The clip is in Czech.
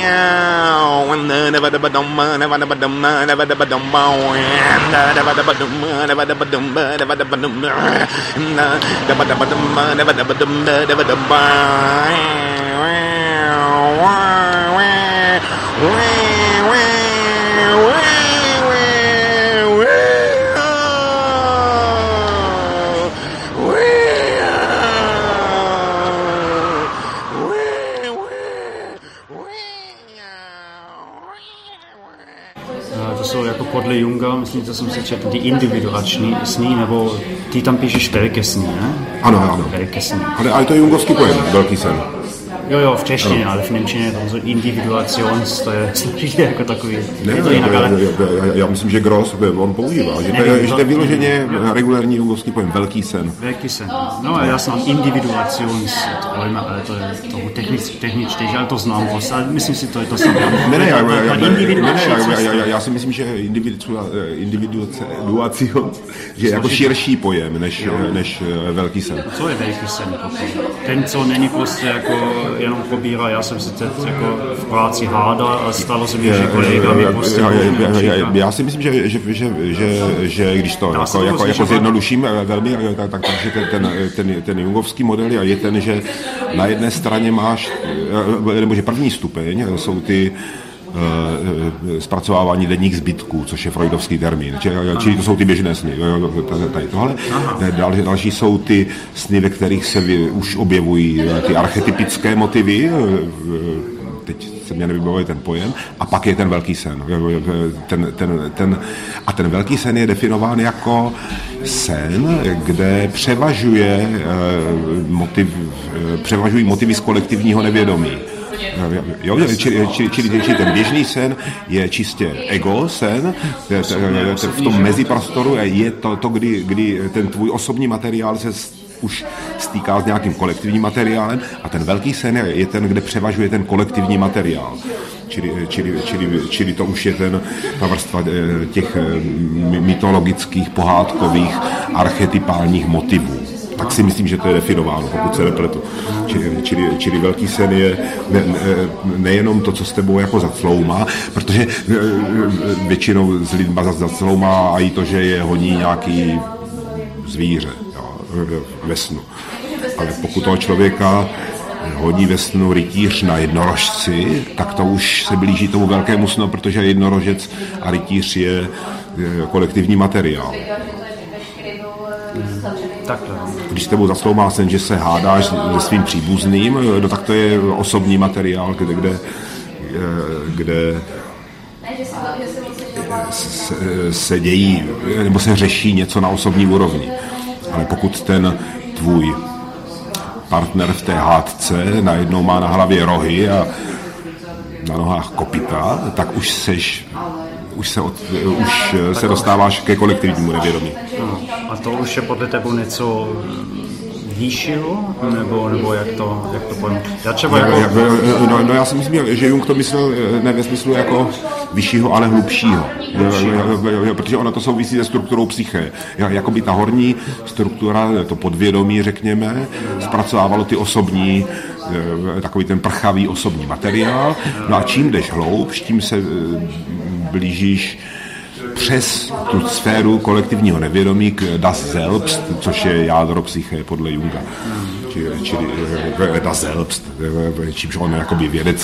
Podle Junga, myslím, že jsem si četl, ty individuační sny, nebo ty tam píšeš velké sny, ne? Ano. Velké sny. Ale to je jungovský pojem, velký sen. Jo, v češtině, ale v němčině tam jsou individuations, to je složitě jako takový. Já myslím, že Gross on používá, že to je vyloženě regulární jungovský pojem, velký sen. Velký sen. No a já znám individuations, ale to je toho techničtější, ale to znám vlastně, ale myslím si, to je to samé. Já si myslím, že individuacion je jako širší pojem než velký sen. Co je velký sen? Ten, co není prostě jako jenom pobírá, já jsem si teď jako v práci hádal, ale stalo se mi, že kolega mi prostě... Já si myslím, že když to jako zjednoduším velmi, takže ten jungovský model je ten, že na jedné straně máš, nebo že první stupeň jsou ty zpracovávání denních zbytků, což je freudovský termín. Čili to jsou ty běžné sny. Tady tohle. Další jsou ty sny, ve kterých se už objevují ty archetypické motivy. Teď se mě nevybavuje ten pojem. A pak je ten velký sen. Ten velký sen je definován jako sen, kde převažují motivy z kolektivního nevědomí. Čili ten běžný sen je čistě ego sen, v tom meziprostoru je to, kdy ten tvůj osobní materiál se už stýká s nějakým kolektivním materiálem a ten velký sen je ten, kde převažuje ten kolektivní materiál. Čili to už je ta vrstva těch mytologických, pohádkových, archetypálních motivů. Tak si myslím, že to je definováno, pokud se nepletu. Čili velký sen je nejenom to, co s tebou jako zacloumá, protože většinou z lidma zacloumá a i to, že je honí nějaký zvíře ve snu. Ale pokud toho člověka hodí ve snu rytíř na jednorožci, tak to už se blíží tomu velkému snu, protože jednorožec a rytíř je kolektivní materiál. Když s tebou zasloumá sen, že se hádáš se svým příbuzným, tak to je osobní materiál, kde se dějí, nebo se řeší něco na osobní úrovni. Ale pokud ten tvůj partner v té hádce najednou má na hlavě rohy a na nohách kopyta, tak už se dostáváš ke kolektivnímu nevědomí. A to už je podle tebe něco výššího, nebo jak to pojmu? Já si myslím, že Jung to myslel ne ve smyslu jako vyššího, ale hlubšího. Protože ono to souvisí se strukturou psyché. Jakoby ta horní struktura, to podvědomí, řekněme, zpracovávalo ty osobní, takový ten prchavý osobní materiál. No a čím jdeš hloubš, tím se blížíš přes tu sféru kolektivního nevědomí k Das Selbst, což je jádro psyché podle Junga. Čili Das Selbst, čímž on jakoby